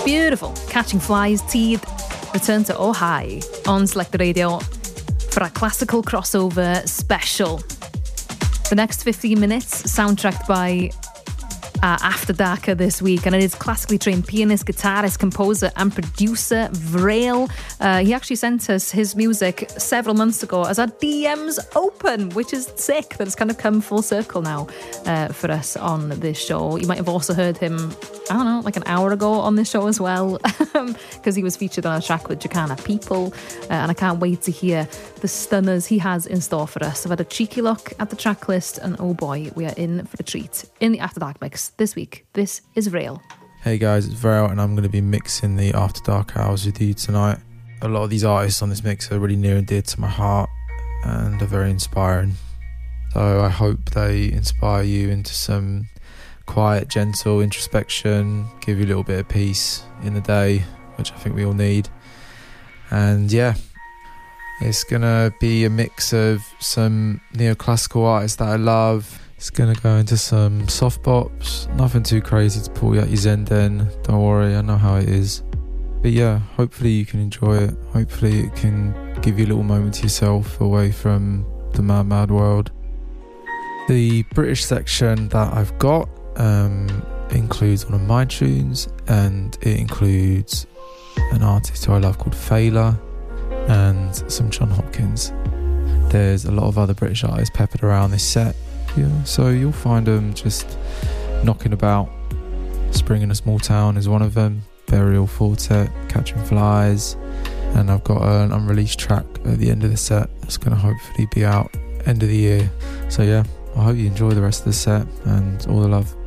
Beautiful. Catching Flies, Teeth, return to Oh High on Selected Radio for our classical crossover special. The next 15 minutes soundtracked by After Darker this week, and it is classically trained pianist, guitarist, composer and producer Vrail. He actually sent us his music several months ago as our DMs open, which is sick that it's kind of come full circle now for us on this show. You might have also heard him, I don't know, like an hour ago on this show as well, because he was featured on a track with Jacana People, and I can't wait to hear the stunners he has in store for us. I've had a cheeky look at the track list, and oh boy, we are in for the treat in the After Dark mix this week. This is Vrail. Hey guys, it's Vrail, and I'm going to be mixing the After Dark hours with you tonight. A lot of these artists on this mix are really near and dear to my heart and are very inspiring. So I hope they inspire you into some quiet, gentle introspection, give you a little bit of peace in the day, which I think we all need. And yeah, it's going to be a mix of some neoclassical artists that I love. It's going to go into some soft bops, nothing too crazy to pull you out your Zenden. Don't worry, I know how it is. But yeah, hopefully you can enjoy it. Hopefully it can give you a little moment to yourself away from the mad world. The British section that I've got includes one of my tunes, and it includes an artist who I love called Fela and some John Hopkins. There's a lot of other British artists peppered around this set, so you'll find them just knocking about. Spring in a Small Town is one of them, Burial Quartet, Catching Flies, and I've got an unreleased track at the end of the set that's going to hopefully be out end of the year. So yeah, I hope you enjoy the rest of the set, and all the love.